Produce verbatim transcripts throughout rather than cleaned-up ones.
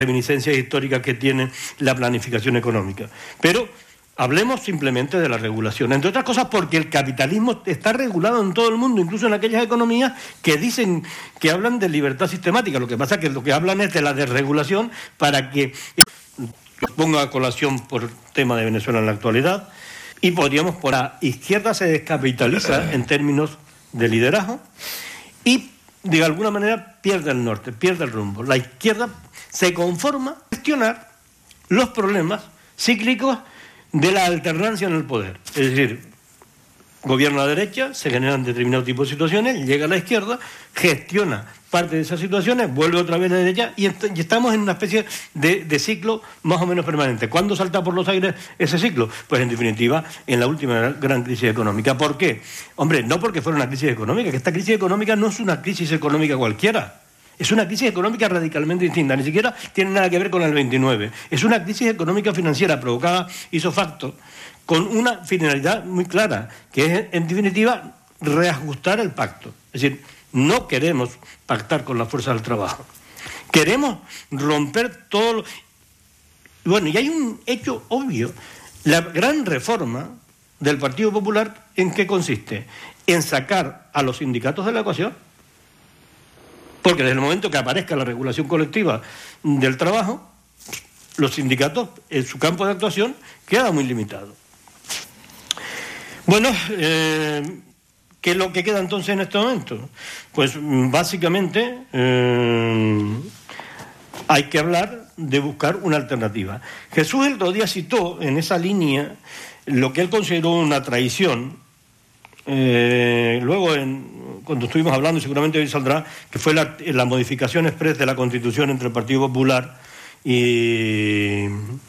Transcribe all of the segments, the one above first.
reminiscencias históricas que tiene la planificación económica. Pero hablemos simplemente de la regulación, entre otras cosas porque el capitalismo está regulado en todo el mundo, incluso en aquellas economías que dicen, que hablan de libertad sistemática. Lo que pasa es que lo que hablan es de la desregulación para que ponga a colación por tema de Venezuela en la actualidad, y podríamos, por la izquierda se descapitaliza en términos de liderazgo y de alguna manera pierde el norte, pierde el rumbo. La izquierda se conforma a gestionar los problemas cíclicos de la alternancia en el poder. Es decir, gobierna la derecha, se generan determinados tipos de situaciones, llega a la izquierda, gestiona parte de esas situaciones, vuelve otra vez a la derecha y, est- y estamos en una especie de, de ciclo más o menos permanente. ¿Cuándo salta por los aires ese ciclo? Pues en definitiva, en la última gran crisis económica. ¿Por qué? Hombre, no porque fuera una crisis económica, que esta crisis económica no es una crisis económica cualquiera. Es una crisis económica radicalmente distinta, ni siquiera tiene nada que ver con el veintinueve. Es una crisis económica financiera provocada ipso facto con una finalidad muy clara, que es, en definitiva, reajustar el pacto. Es decir, no queremos pactar con la fuerza del trabajo. Queremos romper todo lo... Bueno, y hay un hecho obvio. La gran reforma del Partido Popular, ¿en qué consiste? En sacar a los sindicatos de la ecuación. Porque desde el momento que aparezca la regulación colectiva del trabajo, los sindicatos, en su campo de actuación, queda muy limitado. Bueno, eh, ¿qué es lo que queda entonces en este momento? Pues básicamente eh, hay que hablar de buscar una alternativa. Jesús el otro día citó en esa línea lo que él consideró una traición. Eh, luego, en, cuando estuvimos hablando, y seguramente hoy saldrá, que fue la, la modificación exprés de la Constitución entre el Partido Popular y,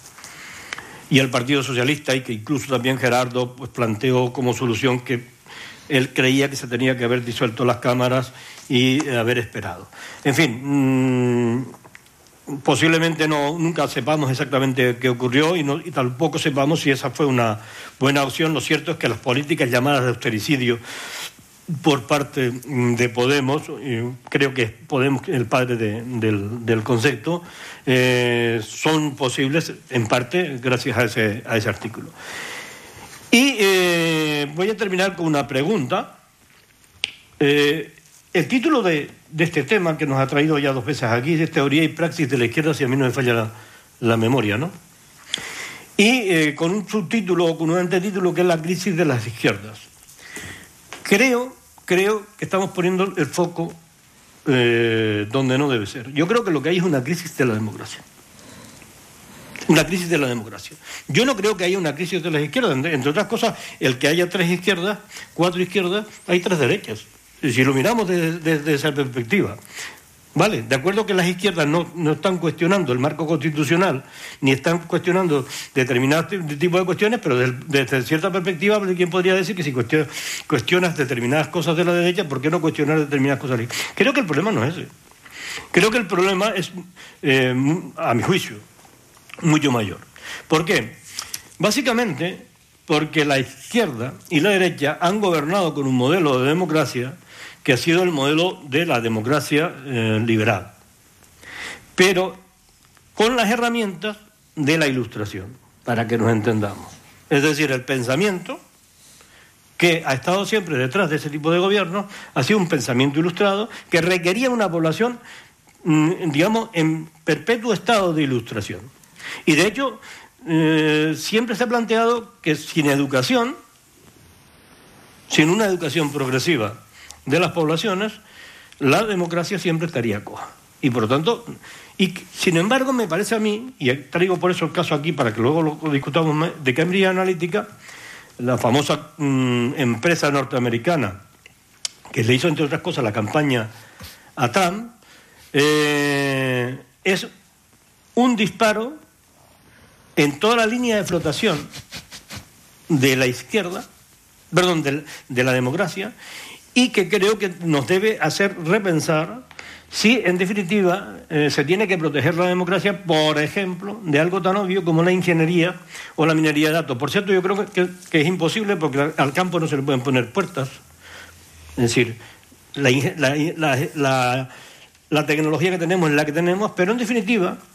y el Partido Socialista, y que incluso también Gerardo pues, planteó como solución que él creía que se tenía que haber disuelto las cámaras y eh, haber esperado. En fin, mmm, posiblemente no, nunca sepamos exactamente qué ocurrió y, no, y tampoco sepamos si esa fue una buena opción. Lo cierto es que las políticas llamadas de austericidio por parte de Podemos, eh, creo que Podemos el padre de, del, del concepto, eh, son posibles en parte gracias a ese, a ese artículo. Y eh, voy a terminar con una pregunta. Eh, el título de, de este tema que nos ha traído ya dos veces aquí es Teoría y Praxis de la Izquierda, si a mí no me falla la, la memoria, ¿no? Y eh, con un subtítulo o con un antetítulo que es la crisis de las izquierdas. Creo, creo que estamos poniendo el foco eh, donde no debe ser. Yo creo que lo que hay es una crisis de la democracia. Una crisis de la democracia. Yo no creo que haya una crisis de las izquierdas. Entre otras cosas, el que haya tres izquierdas, cuatro izquierdas, hay tres derechas. Si lo miramos desde, desde esa perspectiva. ¿Vale? De acuerdo que las izquierdas no, no están cuestionando el marco constitucional, ni están cuestionando determinados tipos de cuestiones, pero desde, desde cierta perspectiva, ¿quién podría decir que si cuestionas, cuestionas determinadas cosas de la derecha, ¿por qué no cuestionar determinadas cosas de la izquierda? Creo que el problema no es ese. Creo que el problema es, eh, a mi juicio, mucho mayor. ¿Por qué? Básicamente porque la izquierda y la derecha han gobernado con un modelo de democracia que ha sido el modelo de la democracia eh, liberal, pero con las herramientas de la Ilustración, para que nos entendamos. Es decir, el pensamiento que ha estado siempre detrás de ese tipo de gobierno ha sido un pensamiento ilustrado que requería una población, mm, digamos, en perpetuo estado de ilustración. Y de hecho, eh, siempre se ha planteado que sin educación, sin una educación progresiva de las poblaciones, la democracia siempre estaría coja. Y por lo tanto, y sin embargo me parece a mí, y traigo por eso el caso aquí para que luego lo discutamos más, de Cambridge Analytica, la famosa mmm, empresa norteamericana que le hizo entre otras cosas la campaña a Trump, eh, es un disparo en toda la línea de flotación de la izquierda, perdón, de, de la democracia, y que creo que nos debe hacer repensar si, en definitiva, eh, se tiene que proteger la democracia, por ejemplo, de algo tan obvio como la ingeniería o la minería de datos. Por cierto, yo creo que, que es imposible porque al campo no se le pueden poner puertas. Es decir, la, la, la, la, la tecnología que tenemos es la que tenemos, pero en definitiva